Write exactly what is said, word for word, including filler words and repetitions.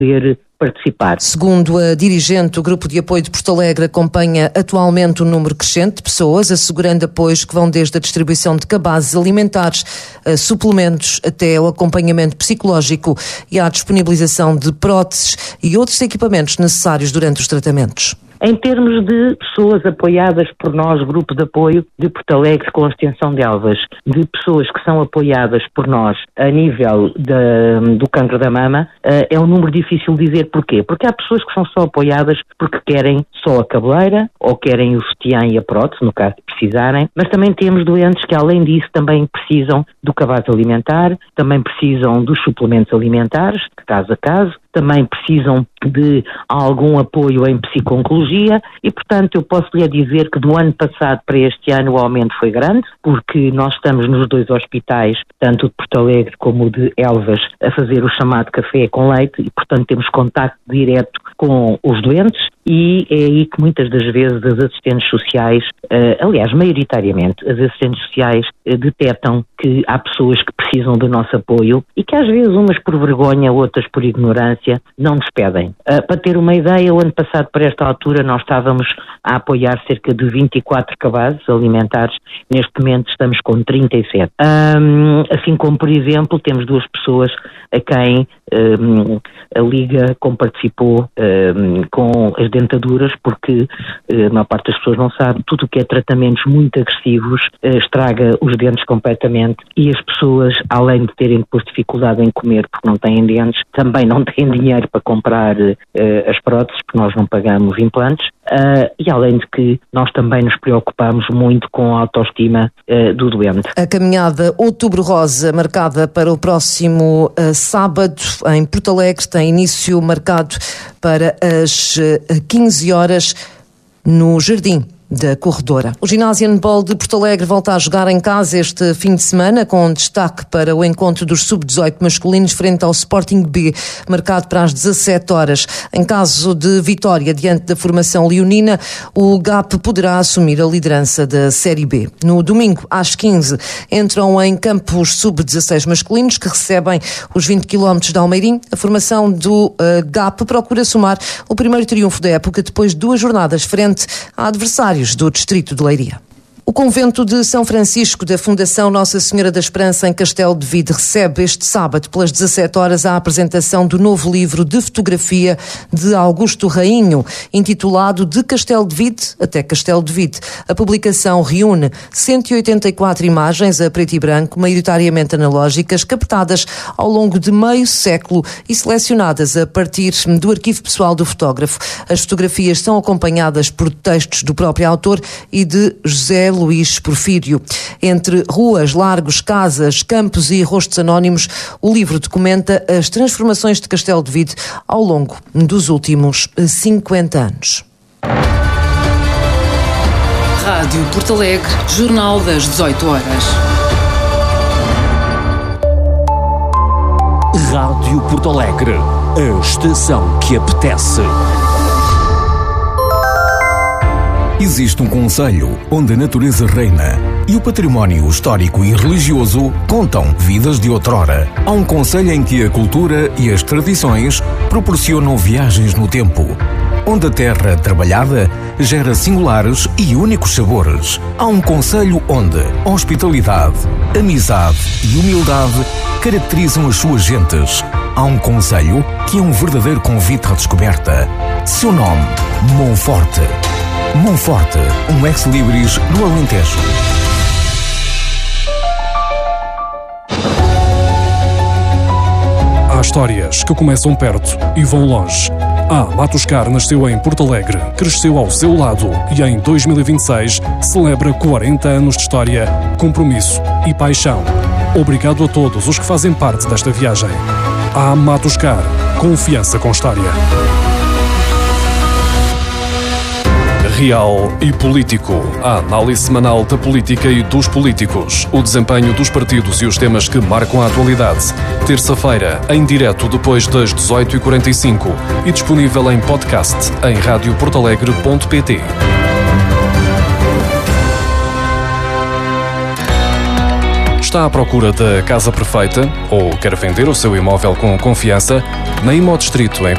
poder participar. Segundo a dirigente, o Grupo de Apoio de Porto Alegre acompanha atualmente um número crescente de pessoas, assegurando apoios que vão desde a distribuição de cabazes alimentares, a suplementos, até o acompanhamento psicológico e à disponibilização de próteses e outros equipamentos necessários durante os tratamentos. Em termos de pessoas apoiadas por nós, Grupo de Apoio de Porto Alegre com a extensão de Elvas, de pessoas que são apoiadas por nós a nível de, do cancro da mama, é um número difícil de dizer porquê. Porque há pessoas que são só apoiadas porque querem só a cabeleira ou querem o sutiã e a prótese, no caso de precisarem, mas também temos doentes que além disso também precisam do cabaz alimentar, também precisam dos suplementos alimentares, de caso a caso, também precisam de algum apoio em psico-oncologia e, portanto, eu posso lhe dizer que do ano passado para este ano o aumento foi grande, porque nós estamos nos dois hospitais, tanto o de Porto Alegre como o de Elvas, a fazer o chamado café com leite e, portanto, temos contacto direto com os doentes e é aí que muitas das vezes as assistentes sociais, uh, aliás, maioritariamente, as assistentes sociais uh, detectam que há pessoas que precisam do nosso apoio e que às vezes umas por vergonha, outras por ignorância, não nos pedem. Uh, para ter uma ideia, o ano passado, para esta altura, nós estávamos a apoiar cerca de vinte e quatro cabazes alimentares. Neste momento estamos com trinta e sete. Um, assim como, por exemplo, temos duas pessoas a quem um, a Liga comparticipou um, com as dentaduras, porque uh, a maior parte das pessoas não sabe, tudo o que é tratamentos muito agressivos uh, estraga os dentes completamente e as pessoas, além de terem depois dificuldade em comer porque não têm dentes, também não têm dinheiro para comprar uh, as próteses, porque nós não pagamos implantes, uh, e além de que nós também nos preocupamos muito com a autoestima uh, do doente. A caminhada Outubro Rosa, marcada para o próximo uh, sábado em Porto Alegre, tem início marcado para as uh, quinze horas no Jardim da Corredora. O ginásio handball de Porto Alegre volta a jogar em casa este fim de semana, com destaque para o encontro dos sub dezoito masculinos frente ao Sporting B, marcado para as dezassete horas. Em caso de vitória diante da formação leonina, o G A P poderá assumir a liderança da Série B. No domingo, às quinze, entram em campo os sub dezasseis masculinos, que recebem os vinte quilómetros de Almeirim. A formação do uh, G A P procura somar o primeiro triunfo da época depois de duas jornadas frente a adversários do distrito de Leiria. O convento de São Francisco da Fundação Nossa Senhora da Esperança em Castelo de Vide recebe este sábado pelas dezassete horas a apresentação do novo livro de fotografia de Augusto Rainho, intitulado De Castelo de Vide até Castelo de Vide. A publicação reúne cento e oitenta e quatro imagens a preto e branco, maioritariamente analógicas, captadas ao longo de meio século e selecionadas a partir do arquivo pessoal do fotógrafo. As fotografias são acompanhadas por textos do próprio autor e de José Luís Porfírio. Entre ruas, largos, casas, campos e rostos anónimos, o livro documenta as transformações de Castelo de Vide ao longo dos últimos cinquenta anos. Rádio Porto Alegre, Jornal das dezoito horas. Rádio Porto Alegre, a estação que apetece. Existe um concelho onde a natureza reina e o património histórico e religioso contam vidas de outrora. Há um concelho em que a cultura e as tradições proporcionam viagens no tempo, onde a terra trabalhada gera singulares e únicos sabores. Há um concelho onde hospitalidade, amizade e humildade caracterizam as suas gentes. Há um concelho que é um verdadeiro convite à descoberta. Seu nome, Monforte. Monforte, um ex-libris no Alentejo. Há histórias que começam perto e vão longe. A Matuscar nasceu em Porto Alegre, cresceu ao seu lado e em dois mil e vinte e seis celebra quarenta anos de história, compromisso e paixão. Obrigado a todos os que fazem parte desta viagem. A Matuscar, confiança com história. Real e Político. A análise semanal da política e dos políticos. O desempenho dos partidos e os temas que marcam a atualidade. Terça-feira, em direto depois das dezoito e quarenta e cinco e disponível em podcast em rádio porto alegre ponto pt. Está à procura da casa perfeita ou quer vender o seu imóvel com confiança? Na Imodistrito, em